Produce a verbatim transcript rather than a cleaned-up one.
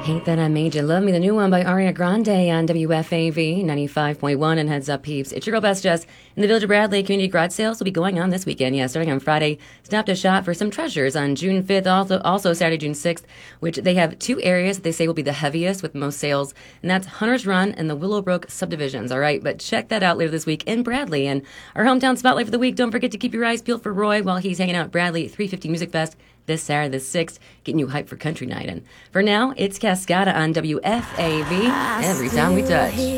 Hate That I Made You Love Me, the new one by Ariana Grande on W F A V ninety-five point one. And heads up, peeps, it's your girl Best Jess. And the Village of Bradley community garage sales will be going on this weekend. Yeah, starting on Friday. Stop to shop for some treasures on June fifth, also, also Saturday, June sixth, which they have two areas that they say will be the heaviest with most sales. And that's Hunter's Run and the Willowbrook subdivisions. All right, but check that out later this week in Bradley. And our hometown spotlight for the week, don't forget to keep your eyes peeled for Roy while he's hanging out at Bradley three fifty Music Fest this Saturday the sixth, getting you hyped for country night. And for now, it's Cascada on W F A V, every time we touch.